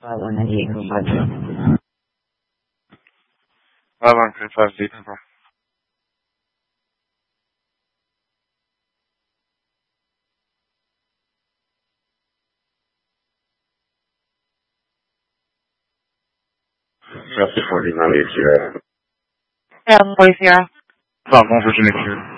5198. Roughly 4980. Yeah, voice, yeah. Falcon, Virginia Q.